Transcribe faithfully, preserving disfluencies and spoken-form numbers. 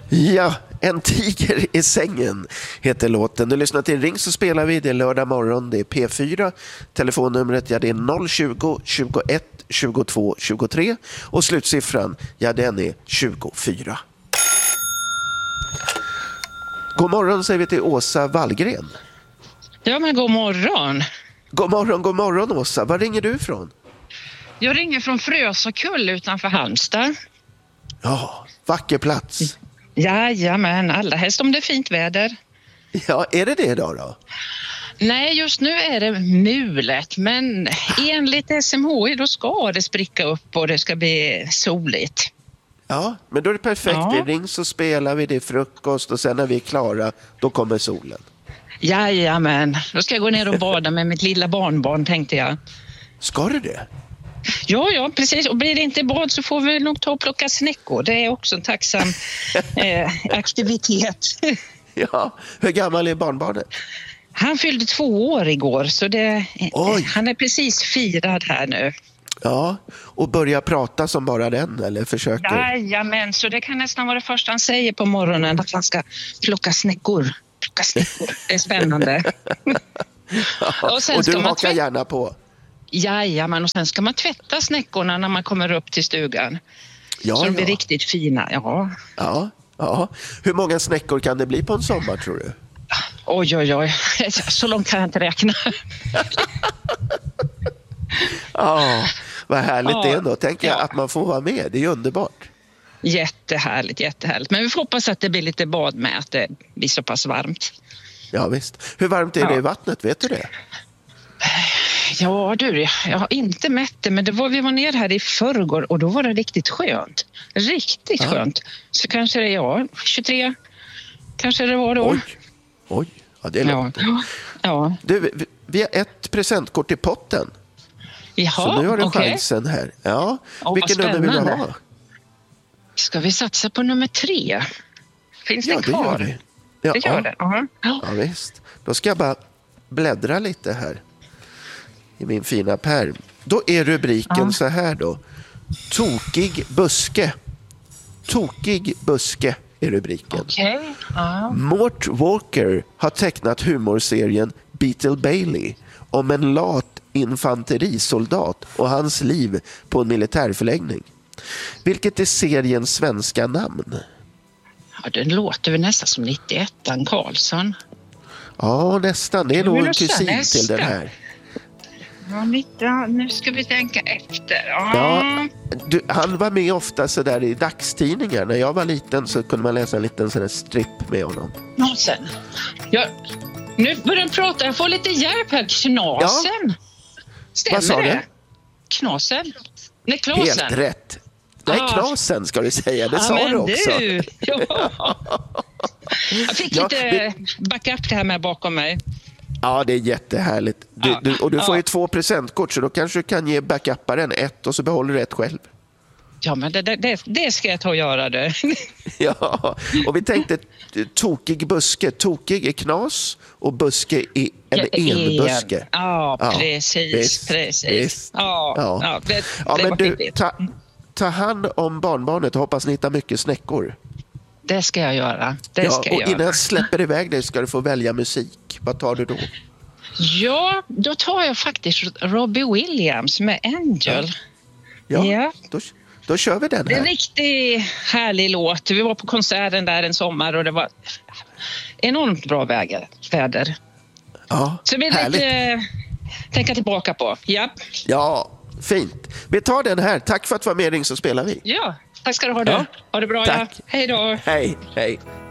Ja, En tiger i sängen heter låten. Du lyssnar till Ring så spelar vi. Det är lördag morgon, det är P fyra. Telefonnumret, ja det är noll tjugo, tjugoett, tjugotvå, tjugotre. Och slutsiffran, ja den är tjugofyra. God morgon säger vi till Åsa Wallgren. Ja, men god morgon. God morgon, god morgon Åsa. Var ringer du ifrån? Jag ringer från Frösakull utanför Halmstad. Ja, vacker plats. Jajamän, allra helst om det är fint väder. Ja, är det det idag då? Nej, just nu är det mulet, men enligt S M H I då ska det spricka upp och det ska bli soligt. Ja, men då är det perfekt. Ja. I Ring så spelar vi, det är frukost och sen när vi är klara, då kommer solen. Jajamän, då ska jag gå ner och bada med mitt lilla barnbarn, tänkte jag. Ska du det? Ja, ja, precis. Och blir det inte bad så får vi nog ta och plocka snäckor. Det är också en tacksam eh, aktivitet. Ja, hur gammal är barnbarnet? Han fyllde två år igår, så det, han är precis firad här nu. Ja, och börja prata som bara den, eller försöker? Jajamän, så det kan nästan vara det första han säger på morgonen, att han ska plocka snäckor. Plocka snäckor, det är spännande. Ja, och, sen och du ska hakar tvätt... gärna på? Jajamän, och sen ska man tvätta snäckorna när man kommer upp till stugan. Ja, så de blir ja. riktigt fina, ja. Ja, ja. Hur många snäckor kan det bli på en sommar, tror du? Oj, oj, oj. Så långt kan jag inte räkna. Ja, vad härligt ja, det är då. Tänker jag ja. att man får vara med. Det är underbart. Jättehärligt, jättehärligt. Men vi får hoppas att det blir lite bad med, att det blir så pass varmt. Ja, visst. Hur varmt är ja. det i vattnet? Vet du det? Ja du, jag har inte mätt det, men det var, vi var ner här i förrgår och då var det riktigt skönt. Riktigt ja. skönt. Så kanske det är, ja, tjugotre kanske det var då. Oj, oj. Ja, det är långt. Ja. Ja. Du, vi har ett presentkort i potten. Jaha, så nu har du okay. chansen här. Ja, oh, vilken nummer vill du ha? Ska vi satsa på nummer tre? Finns ja, den kvar? Ja, det gör det. Ja, det, gör det. Uh-huh. Ja, visst. Då ska jag bara bläddra lite här i min fina pärm. Då är rubriken uh-huh. så här då. Tokig buske. Tokig buske är rubriken. Okay. Uh-huh. Mort Walker har tecknat humorserien Beetle Bailey om en lat infanterisoldat och hans liv på en militärförläggning. Vilket är seriens svenska namn? Ja, den låter väl nästan som nittioettan Karlsson. Ja, nästan. Det är nog en kusin nästa. till den här. Ja, nitton, nu ska vi tänka efter. Ja. Ja, du, han var med ofta så där i dagstidningar. När jag var liten så kunde man läsa en liten sån här strip med honom. Knasen. Ja, nu börjar den prata. Jag får lite hjälp här. Knasen. Ja. Stämmer Vad sa det? du? Knasen. Nej, Klasen. Helt rätt. Nej, ah. Klasen ska du säga. Det ja, sa du också. Du. Ja. Jag fick ja, lite det... backup det här med bakom mig. Ja, det är jättehärligt. Du, ja. du, och du får ja. ju två presentkort, så då kanske du kan ge backuparen ett och så behåller du ett själv. Ja, men det, det, det ska jag ta och göra det. Ja, och vi tänkte tokig buske. Tokig är knas och buske är en enbuske. Ja, precis. Visst, precis. Visst. Ja, ja. Ja, det, ja, det men du, ta, ta hand om barnbarnet och hoppas ni hittar mycket snäckor. Det ska jag göra. Det ja, ska jag och göra. Innan jag släpper iväg dig ska du få välja musik. Vad tar du då? Ja, då tar jag faktiskt Robbie Williams med Angel. Ja, ja. Då, då kör vi den här. Det är en riktigt härlig låt. Vi var på konserten där en sommar och det var enormt bra väger, väder. Ja, så det blir härligt. Lite tänka tillbaka på. Ja. Ja, fint. Vi tar den här. Tack för att du var med, Ring så spelar vi. Ja, tack ska du ha. Ja. Ha det bra. Tack. Ja. Hej då. Hej, hej.